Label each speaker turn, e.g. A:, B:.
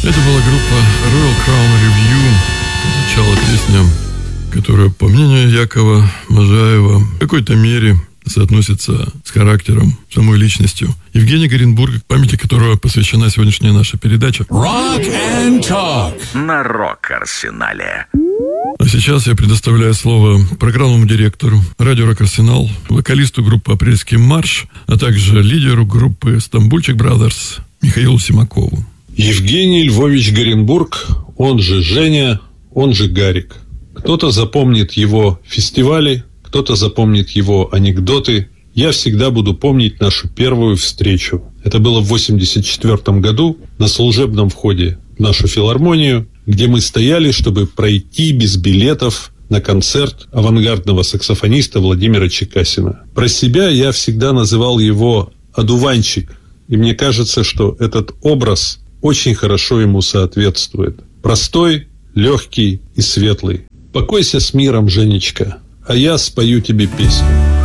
A: Это была группа Royal Crown Review. Звучала песня, которая, по мнению Якова Можаева, в какой-то мере соотносится с характером, самой личностью Евгения Горенбурга, памяти которого посвящена сегодняшняя наша передача.
B: Rock and Talk
C: На Рок-Арсенале.
A: А сейчас я предоставляю слово программному директору радио «Рок-Арсенал», вокалисту группы «Апрельский марш», а также лидеру группы «Стамбульчик Бразерс» Михаилу Симакову.
D: Евгений Львович Горенбург, он же Женя, он же Гарик. Кто-то запомнит его фестивали, кто-то запомнит его анекдоты. Я всегда буду помнить нашу первую встречу. Это было в 1984 году на служебном входе в нашу филармонию, где мы стояли, чтобы пройти без билетов на концерт авангардного саксофониста Владимира Чекасина. Про себя я всегда называл его «одуванчик». И мне кажется, что этот образ очень хорошо ему соответствует. Простой, легкий и светлый. Покойся с миром, Женечка, а я спою тебе песню.